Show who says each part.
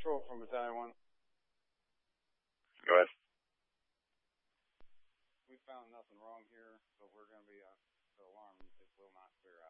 Speaker 1: Control from Battalion 1.
Speaker 2: Go ahead.
Speaker 1: We found nothing wrong here, so we're going to be, the alarm, it will not clear